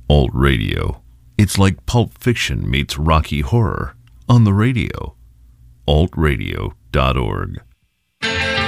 Alt Radio. It's like Pulp Fiction meets Rocky Horror on the radio. altradio.org.